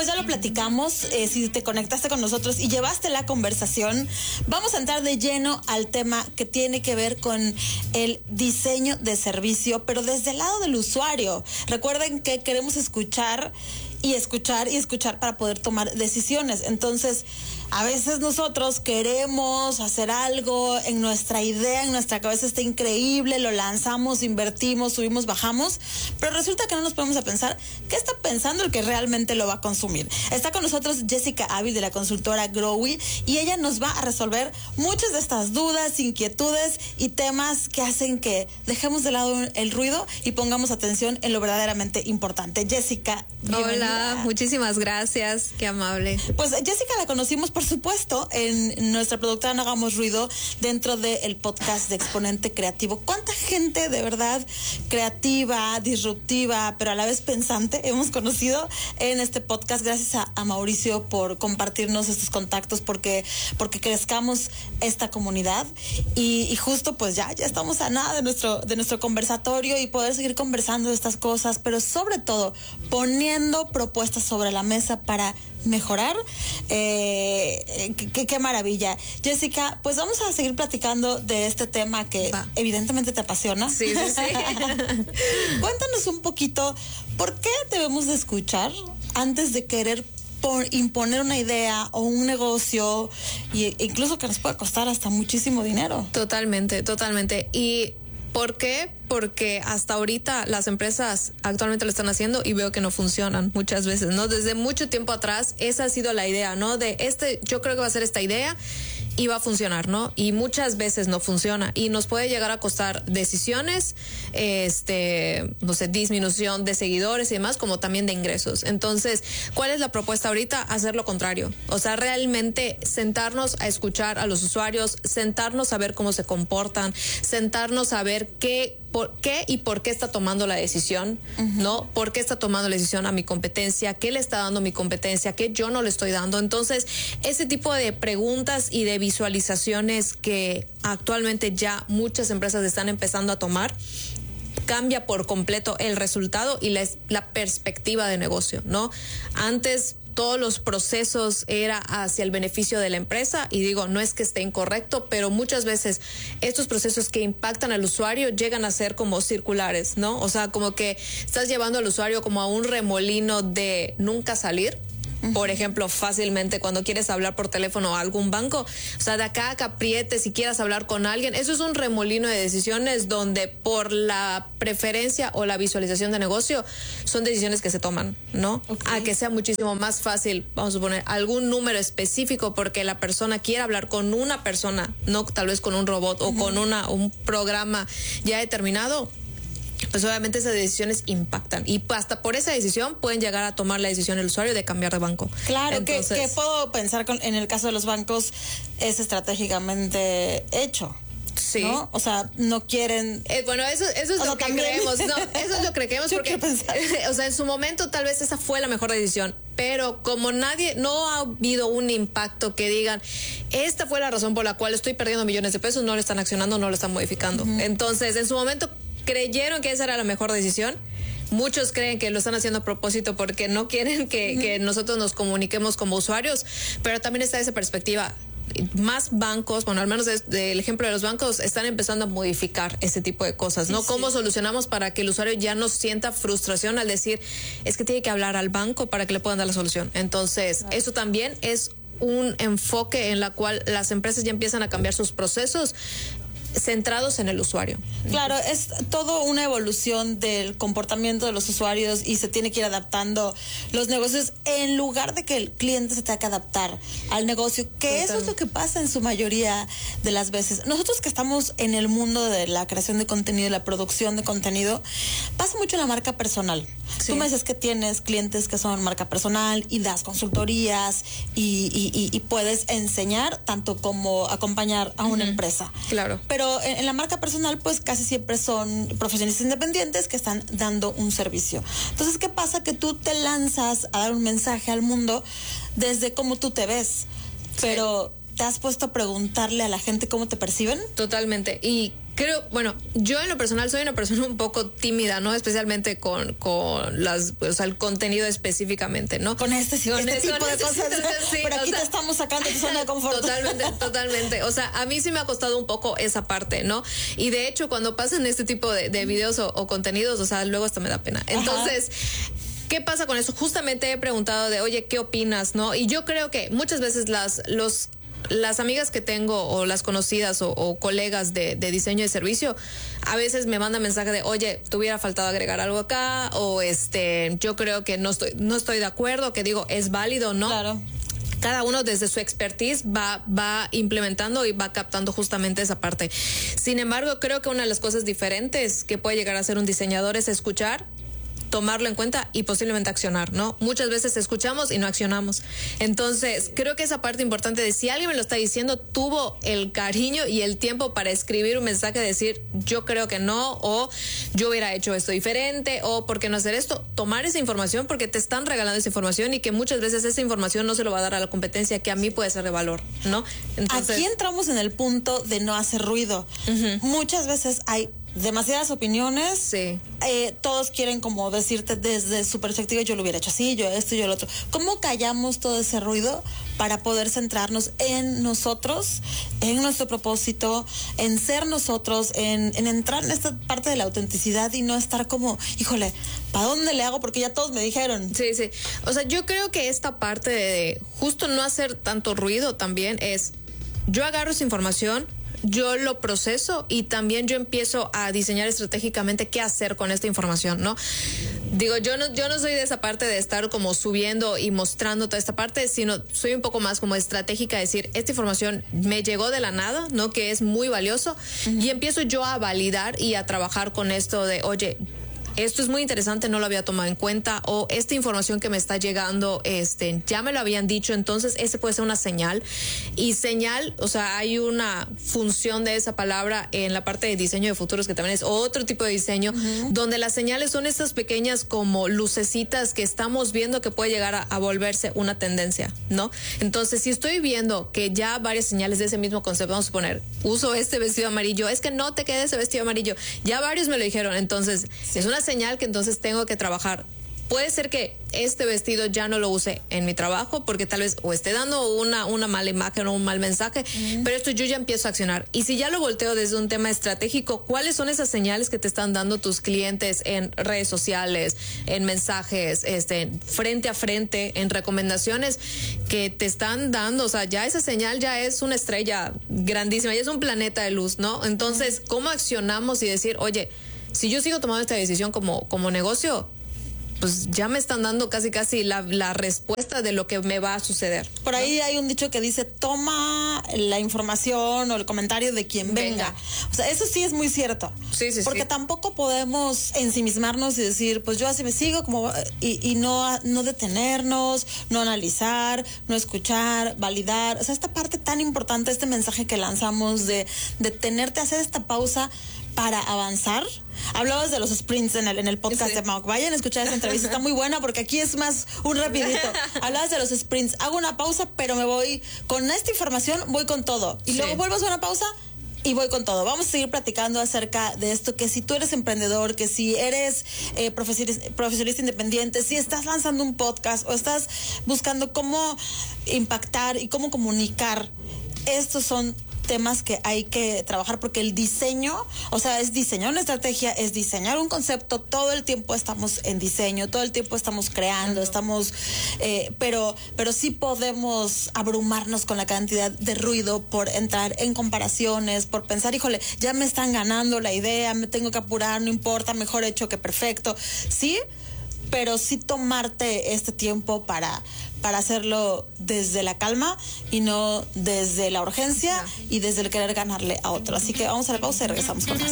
pues ya lo platicamos. Si te conectaste con nosotros y llevaste la conversación, vamos a entrar de lleno al tema que tiene que ver con el diseño de servicio, pero desde el lado del usuario. Recuerden que queremos escuchar y escuchar y escuchar para poder tomar decisiones. Entonces, a veces nosotros queremos hacer algo, en nuestra idea, en nuestra cabeza está increíble, lo lanzamos, invertimos, subimos, bajamos, pero resulta que no nos ponemos a pensar qué está pensando el que realmente lo va a consumir. Está con nosotros Jessica Ávila de la consultora Growy y ella nos va a resolver muchas de estas dudas, inquietudes y temas que hacen que dejemos de lado el ruido y pongamos atención en lo verdaderamente importante. Jessica, bienvenida. Hola, muchísimas gracias, qué amable. Pues Jessica la conocimos, por supuesto, en nuestra productora No Hagamos Ruido, dentro del podcast de Exponente Creativo. ¿Cuánta gente de verdad creativa, disruptiva, pero a la vez pensante hemos conocido en este podcast? Gracias a Mauricio por compartirnos estos contactos, porque crezcamos esta comunidad y justo pues ya estamos a nada de nuestro conversatorio y poder seguir conversando de estas cosas, pero sobre todo poniendo propuestas sobre la mesa para mejorar. Qué maravilla. Jessica, pues vamos a seguir platicando de este tema que evidentemente te apasiona. Sí. Cuéntanos un poquito, ¿por qué debemos de escuchar antes de querer imponer una idea o un negocio, y incluso que nos puede costar hasta muchísimo dinero? Totalmente. ¿Y por qué? Porque hasta ahorita las empresas actualmente lo están haciendo y veo que no funcionan muchas veces, ¿no? Desde mucho tiempo atrás esa ha sido la idea, ¿no? Yo creo que va a ser esta idea y va a funcionar, ¿no? Y muchas veces no funciona y nos puede llegar a costar decisiones, no sé, disminución de seguidores y demás, como también de ingresos. Entonces, ¿cuál es la propuesta ahorita? Hacer lo contrario. O sea, realmente sentarnos a escuchar a los usuarios, sentarnos a ver cómo se comportan, sentarnos a ver por qué y por qué está tomando la decisión, ¿no? ¿Por qué está tomando la decisión a mi competencia? ¿Qué le está dando mi competencia? ¿Qué yo no le estoy dando? Entonces, ese tipo de preguntas y de visualizaciones que actualmente ya muchas empresas están empezando a tomar, cambia por completo el resultado y la perspectiva de negocio, ¿no? Antes todos los procesos era hacia el beneficio de la empresa y digo, no es que esté incorrecto, pero muchas veces estos procesos que impactan al usuario llegan a ser como circulares, ¿no? O sea, como que estás llevando al usuario como a un remolino de nunca salir. Por ejemplo, fácilmente cuando quieres hablar por teléfono a algún banco, o sea, de acá a que aprietes si quieras hablar con alguien, eso es un remolino de decisiones donde por la preferencia o la visualización de negocio son decisiones que se toman, ¿no? Okay. A que sea muchísimo más fácil, vamos a suponer, algún número específico porque la persona quiere hablar con una persona, no tal vez con un robot o con un programa ya determinado. Pues obviamente esas decisiones impactan y hasta por esa decisión pueden llegar a tomar la decisión el usuario de cambiar de banco. Claro. Entonces, que puedo pensar en el caso de los bancos es estratégicamente hecho. Sí. ¿No? O sea, no quieren. Bueno, eso es lo que creemos. No, eso es lo que creemos porque, o sea, en su momento tal vez esa fue la mejor decisión. Pero como no ha habido un impacto que digan, esta fue la razón por la cual estoy perdiendo millones de pesos, no lo están accionando, no lo están modificando. Entonces, en su momento creyeron que esa era la mejor decisión. Muchos creen que lo están haciendo a propósito porque no quieren que nosotros nos comuniquemos como usuarios, pero también está esa perspectiva. Más bancos, bueno, al menos del ejemplo de los bancos, están empezando a modificar ese tipo de cosas, ¿no? Sí. ¿Cómo solucionamos para que el usuario ya no sienta frustración al decir, es que tiene que hablar al banco para que le puedan dar la solución? Entonces, eso también es un enfoque en la cual las empresas ya empiezan a cambiar sus procesos centrados en el usuario. Claro, es todo una evolución del comportamiento de los usuarios y se tiene que ir adaptando los negocios en lugar de que el cliente se tenga que adaptar al negocio, que eso es lo que pasa en su mayoría de las veces. Nosotros que estamos en el mundo de la creación de contenido y la producción de contenido, pasa mucho en la marca personal. Sí. Tú me dices que tienes clientes que son marca personal y das consultorías y puedes enseñar tanto como acompañar a una empresa. Claro. Pero en la marca personal, pues casi siempre son profesionistas independientes que están dando un servicio. Entonces, ¿qué pasa? Que tú te lanzas a dar un mensaje al mundo desde cómo tú te ves, pero ¿te has puesto a preguntarle a la gente cómo te perciben? Totalmente. Y Creo, bueno, yo en lo personal soy una persona un poco tímida, ¿no? Especialmente con el contenido específicamente, ¿no? Con este tipo de cosas. Sí, por aquí te estamos sacando de tu zona de confort. Totalmente. O sea, a mí sí me ha costado un poco esa parte, ¿no? Y de hecho, cuando pasan este tipo de videos o contenidos, o sea, luego hasta me da pena. Entonces, ¿qué pasa con eso? Justamente he preguntado de, oye, ¿qué opinas, no? Y yo creo que muchas veces las amigas que tengo o las conocidas o colegas de diseño de servicio a veces me mandan mensaje de, oye, te hubiera faltado agregar algo acá, o yo creo que no estoy de acuerdo, que digo, es válido, ¿no? Claro. Cada uno desde su expertise va implementando y va captando justamente esa parte. Sin embargo, creo que una de las cosas diferentes que puede llegar a ser un diseñador es escuchar, tomarlo en cuenta y posiblemente accionar, ¿no? Muchas veces escuchamos y no accionamos. Entonces, creo que esa parte importante de si alguien me lo está diciendo, tuvo el cariño y el tiempo para escribir un mensaje, decir, yo creo que no, o yo hubiera hecho esto diferente, o por qué no hacer esto, tomar esa información porque te están regalando esa información y que muchas veces esa información no se lo va a dar a la competencia que a mí puede ser de valor, ¿no? Entonces, aquí entramos en el punto de no hacer ruido. Muchas veces hay demasiadas opiniones. Sí. Todos quieren como decirte desde su perspectiva, yo lo hubiera hecho así, yo esto, yo lo otro. ¿Cómo callamos todo ese ruido para poder centrarnos en nosotros, en nuestro propósito, en ser nosotros, en entrar en esta parte de la autenticidad y no estar como, híjole, ¿para dónde le hago? Porque ya todos me dijeron. Sí. O sea, yo creo que esta parte de justo no hacer tanto ruido también es, yo agarro esa información, yo lo proceso y también yo empiezo a diseñar estratégicamente qué hacer con esta información, ¿no? Digo, yo no soy de esa parte de estar como subiendo y mostrando toda esta parte, sino soy un poco más como estratégica, decir, esta información me llegó de la nada, ¿no? Que es muy valioso, y empiezo yo a validar y a trabajar con esto de, oye, esto es muy interesante, no lo había tomado en cuenta, o esta información que me está llegando, ya me lo habían dicho, entonces ese puede ser una señal. Y señal, o sea, hay una función de esa palabra en la parte de diseño de futuros, que también es otro tipo de diseño, donde las señales son estas pequeñas como lucecitas que estamos viendo que puede llegar a volverse una tendencia, ¿no? Entonces, si estoy viendo que ya varias señales de ese mismo concepto, vamos a poner, uso este vestido amarillo, es que no te quede ese vestido amarillo, ya varios me lo dijeron, entonces es una señal que entonces tengo que trabajar. Puede ser que este vestido ya no lo use en mi trabajo porque tal vez o esté dando una mala imagen o un mal mensaje, pero esto yo ya empiezo a accionar. Y si ya lo volteo desde un tema estratégico, ¿cuáles son esas señales que te están dando tus clientes en redes sociales, en mensajes, frente a frente, en recomendaciones que te están dando? O sea, ya esa señal ya es una estrella grandísima, ya es un planeta de luz, ¿no? Entonces, ¿cómo accionamos y decir, oye, si yo sigo tomando esta decisión como negocio, pues ya me están dando casi la respuesta de lo que me va a suceder? Por ahí hay un dicho que dice, toma la información o el comentario de quien venga. O sea, eso sí es muy cierto. Sí. Porque tampoco podemos ensimismarnos y decir, pues yo así me sigo, como y no detenernos, no analizar, no escuchar, validar. O sea, esta parte tan importante, este mensaje que lanzamos de detenerte, hacer esta pausa para avanzar. Hablabas de los sprints en el podcast de Mauk. Vayan a escuchar esa entrevista, está muy buena porque aquí es más un rapidito. Hablabas de los sprints, hago una pausa, pero me voy con esta información, voy con todo. Y luego vuelvo a hacer una pausa y voy con todo. Vamos a seguir platicando acerca de esto, que si tú eres emprendedor, que si eres profesionista independiente, si estás lanzando un podcast o estás buscando cómo impactar y cómo comunicar, estos son temas que hay que trabajar, porque el diseño, o sea, es diseñar una estrategia, es diseñar un concepto, todo el tiempo estamos en diseño, todo el tiempo estamos creando, pero sí podemos abrumarnos con la cantidad de ruido por entrar en comparaciones, por pensar, híjole, ya me están ganando la idea, me tengo que apurar, no importa, mejor hecho que perfecto, sí, pero sí tomarte este tiempo para hacerlo desde la calma y no desde la urgencia y desde el querer ganarle a otro. Así que vamos a la pausa y regresamos con más.